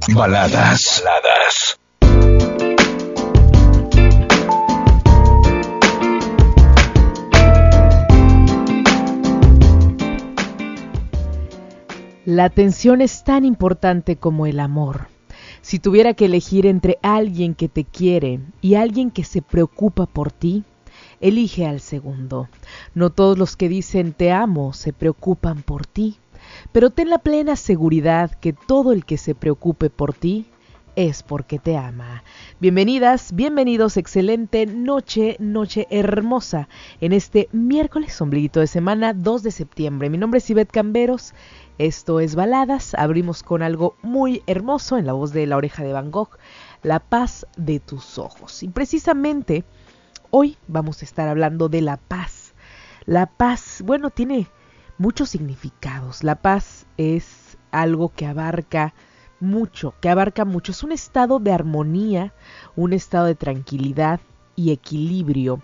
Baladas. La atención es tan importante como el amor. Si tuviera que elegir entre alguien que te quiere y alguien que se preocupa por ti, elige al segundo. No todos los que dicen te amo se preocupan por ti, pero ten la plena seguridad que todo el que se preocupe por ti es porque te ama. Bienvenidas, bienvenidos, excelente noche hermosa en este miércoles, ombliguito de semana, 2 de septiembre. Mi nombre es Ivette Camberos, esto es Baladas, abrimos con algo muy hermoso en la voz de La Oreja de Van Gogh, La paz de tus ojos. Y precisamente hoy vamos a estar hablando de la paz. La paz, bueno, tiene muchos significados. La paz es algo que abarca mucho. Es un estado de armonía, un estado de tranquilidad y equilibrio.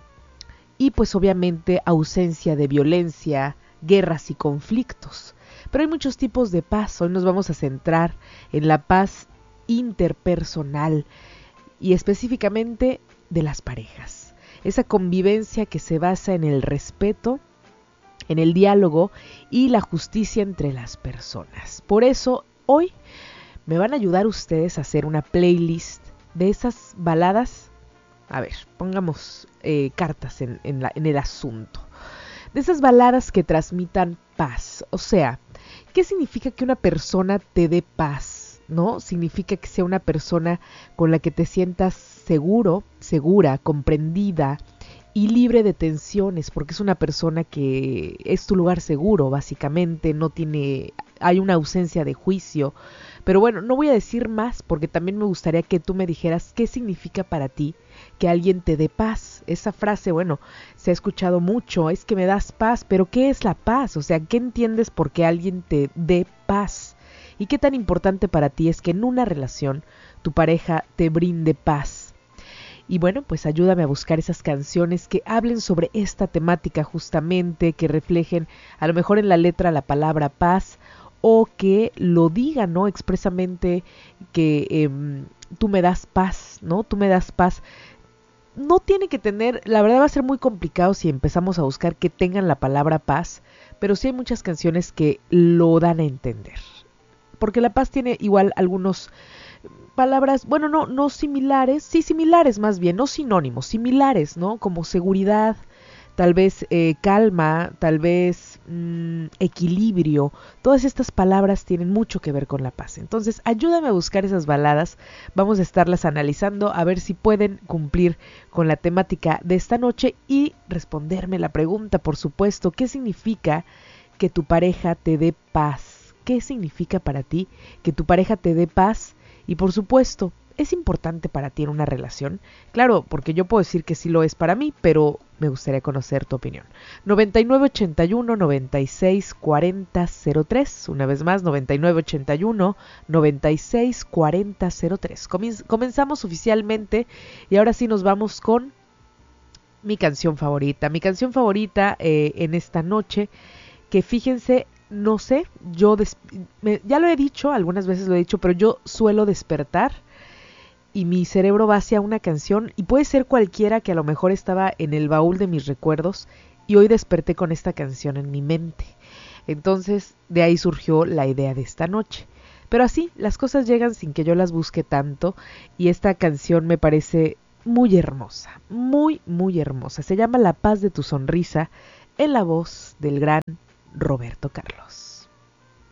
Y pues obviamente ausencia de violencia, guerras y conflictos. Pero hay muchos tipos de paz. Hoy nos vamos a centrar en la paz interpersonal y específicamente de las parejas. Esa convivencia que se basa en el respeto, en el diálogo y la justicia entre las personas. Por eso hoy me van a ayudar ustedes a hacer una playlist de esas baladas. A ver, pongamos cartas en el asunto. De esas baladas que transmitan paz. O sea, ¿qué significa que una persona te dé paz? ¿No? Significa que sea una persona con la que te sientas seguro, segura, comprendida y libre de tensiones, porque es una persona que es tu lugar seguro, básicamente, hay una ausencia de juicio. Pero bueno, no voy a decir más porque también me gustaría que tú me dijeras qué significa para ti que alguien te dé paz. Esa frase, bueno, se ha escuchado mucho, es que me das paz, pero ¿qué es la paz? O sea, ¿qué entiendes por qué alguien te dé paz? ¿Y qué tan importante para ti es que en una relación tu pareja te brinde paz? Y bueno, pues ayúdame a buscar esas canciones que hablen sobre esta temática justamente, que reflejen a lo mejor en la letra la palabra paz o que lo digan, ¿no? Expresamente que tú me das paz, ¿no? Tú me das paz. No tiene que tener, la verdad va a ser muy complicado si empezamos a buscar que tengan la palabra paz, pero sí hay muchas canciones que lo dan a entender. Porque la paz tiene igual algunos palabras, bueno, no similares, sí similares más bien, no sinónimos, similares, ¿no? Como seguridad, tal vez calma, tal vez equilibrio. Todas estas palabras tienen mucho que ver con la paz. Entonces, ayúdame a buscar esas baladas. Vamos a estarlas analizando a ver si pueden cumplir con la temática de esta noche y responderme la pregunta, por supuesto, ¿qué significa que tu pareja te dé paz? ¿Qué significa para ti que tu pareja te dé paz? Y por supuesto, ¿es importante para ti en una relación? Claro, porque yo puedo decir que sí lo es para mí, pero me gustaría conocer tu opinión. 9981-964003. Una vez más, 9981-964003. Comenzamos oficialmente y ahora sí nos vamos con mi canción favorita. Mi canción favorita en esta noche, que fíjense, no sé, ya lo he dicho, algunas veces lo he dicho, pero yo suelo despertar y mi cerebro va hacia una canción y puede ser cualquiera que a lo mejor estaba en el baúl de mis recuerdos y hoy desperté con esta canción en mi mente. Entonces de ahí surgió la idea de esta noche. Pero así, las cosas llegan sin que yo las busque tanto y esta canción me parece muy hermosa, muy hermosa. Se llama La paz de tu sonrisa en la voz del gran Roberto Carlos.